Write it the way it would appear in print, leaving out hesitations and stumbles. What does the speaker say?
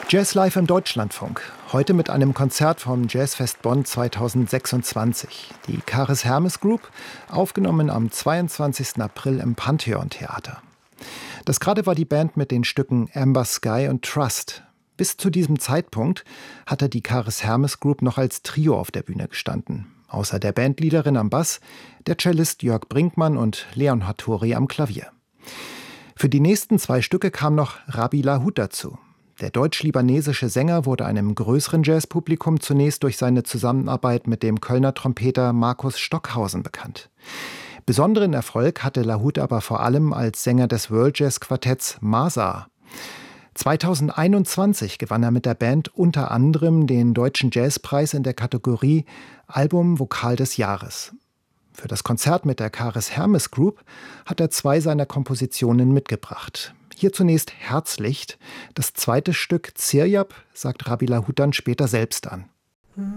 Jazz live im Deutschlandfunk. Heute mit einem Konzert vom Jazzfest Bonn 2026. Die Karis Hermes Group, aufgenommen am 22. April im Pantheon Theater. Das gerade war die Band mit den Stücken Amber Sky und Trust. Bis zu diesem Zeitpunkt hatte die Karis Hermes Group noch als Trio auf der Bühne gestanden. Außer der Bandleaderin am Bass, der Cellist Jörg Brinkmann und Leon Hattori am Klavier. Für die nächsten 2 Stücke kam noch Rabbi Lahut dazu. Der deutsch-libanesische Sänger wurde einem größeren Jazzpublikum zunächst durch seine Zusammenarbeit mit dem Kölner Trompeter Markus Stockhausen bekannt. Besonderen Erfolg hatte Lahut aber vor allem als Sänger des World Jazz Quartetts Masa. 2021 gewann er mit der Band unter anderem den Deutschen Jazzpreis in der Kategorie Album Vokal des Jahres. Für das Konzert mit der Karis Hermes Group hat er 2 seiner Kompositionen mitgebracht. Hier zunächst Herzlicht. Das zweite Stück Ziryab sagt Rabbi Lahut dann später selbst an.